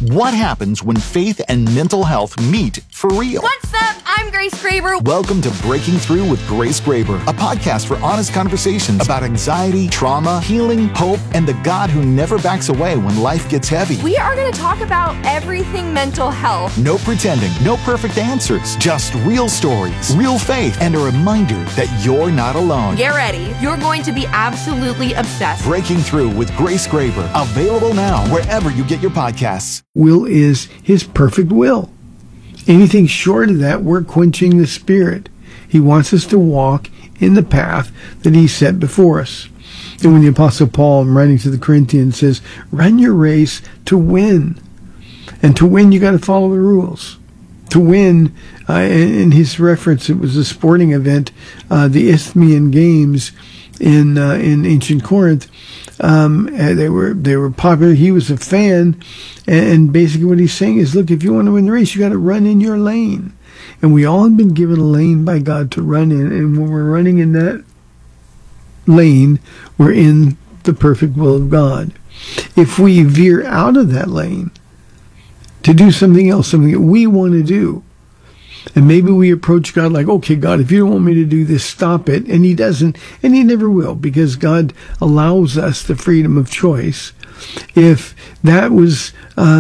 What happens when faith and mental health meet for real? What's up? I'm Grace Graber. Welcome to Breaking Through with Grace Graber, a podcast for honest conversations about anxiety, trauma, healing, hope, and the God who never backs away when life gets heavy. We are going to talk about everything mental health. No pretending, no perfect answers, just real stories, real faith, and a reminder that you're not alone. Get ready. You're going to be absolutely obsessed. Breaking Through with Grace Graber, available now wherever you get your podcasts. Will is his perfect will. Anything short of that, we're quenching the Spirit. He wants us to walk in the path that he set before us. And when the Apostle Paul, in writing to the Corinthians, says, run your race to win. And to win, you got to follow the rules. To win, in his reference, it was a sporting event, the Isthmian Games in ancient Corinth. They were popular. He was a fan, and basically what he's saying is, look, if you want to win the race, you got to run in your lane. And we all have been given a lane by God to run in, and when we're running in that lane, we're in the perfect will of God. If we veer out of that lane to do something else, something that we want to do, and maybe we approach God like, okay, God, if you don't want me to do this, stop it. And he doesn't, and he never will, because God allows us the freedom of choice. If that was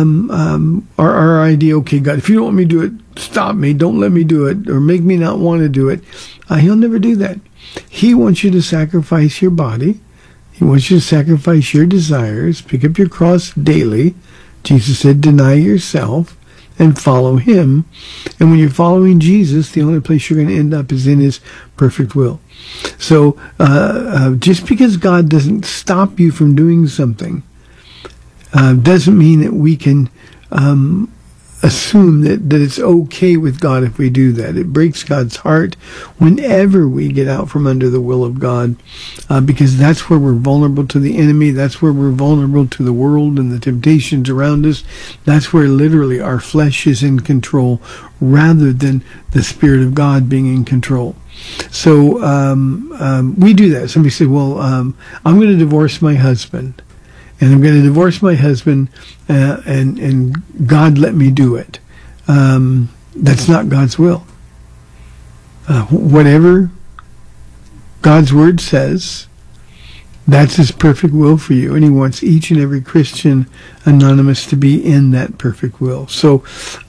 our idea, okay, God, if you don't want me to do it, stop me, don't let me do it, or make me not want to do it, he'll never do that. He wants you to sacrifice your body. He wants you to sacrifice your desires, pick up your cross daily. Jesus said, deny yourself and follow him. And when you're following Jesus, the only place you're going to end up is in his perfect will. So just because God doesn't stop you from doing something doesn't mean that we can assume that it's okay with God if we do that. It breaks God's heart whenever we get out from under the will of God, because that's where we're vulnerable to the enemy. That's where we're vulnerable to the world and the temptations around us. That's where literally our flesh is in control rather than the Spirit of God being in control. So we do that. Somebody said, well, I'm going to divorce my husband. And I'm going to divorce my husband, and God let me do it. That's not God's will. Whatever God's word says, that's his perfect will for you. And he wants each and every Christian anonymous to be in that perfect will. So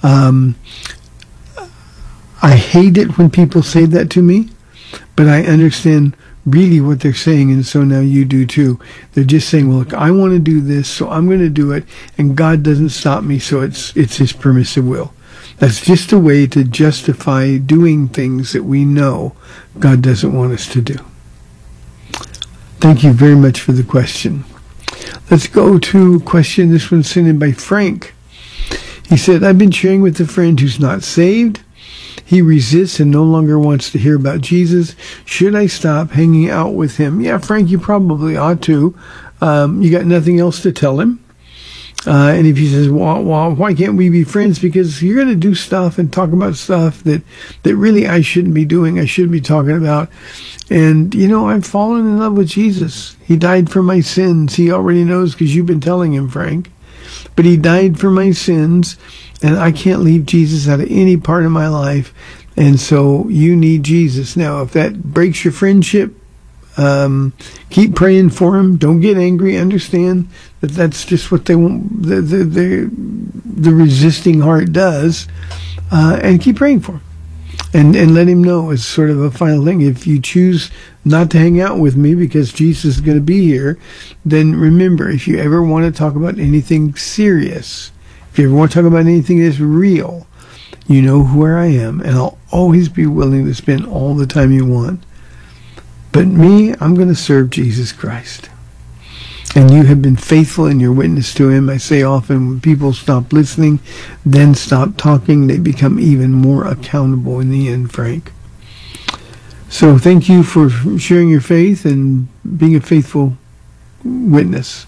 I hate it when people say that to me, but I understand really what they're saying, and so now you do too. They're just saying, well, look, I want to do this, so I'm going to do it, and God doesn't stop me, so it's his permissive will. That's just a way to justify doing things that we know God doesn't want us to do. Thank you very much for the question. Let's go to a question. This one's sent in by Frank. He said, I've been sharing with a friend who's not saved. He resists and no longer wants to hear about Jesus. Should I stop hanging out with him? Yeah, Frank, you probably ought to. You got nothing else to tell him. And if he says, well, why can't we be friends? Because you're going to do stuff and talk about stuff that really I shouldn't be doing, I shouldn't be talking about. And, I've fallen in love with Jesus. He died for my sins. He already knows because you've been telling him, Frank. But he died for my sins, and I can't leave Jesus out of any part of my life. And so you need Jesus. Now, if that breaks your friendship, keep praying for him. Don't get angry. Understand that that's just what they want. The resisting heart does, and keep praying for him. And let him know as sort of a final thing. If you choose not to hang out with me because Jesus is going to be here, then remember, if you ever want to talk about anything serious, if you ever want to talk about anything that's real, you know where I am, and I'll always be willing to spend all the time you want. But me, I'm going to serve Jesus Christ. And you have been faithful in your witness to him. I say often, when people stop listening, then stop talking, they become even more accountable in the end, Frank. So thank you for sharing your faith and being a faithful witness.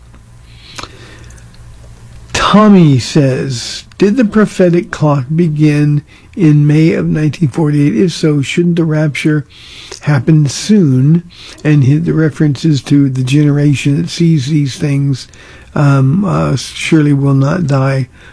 Tommy says, did the prophetic clock begin in May of 1948? If so, shouldn't the rapture happen soon? And the references to the generation that sees these things surely will not die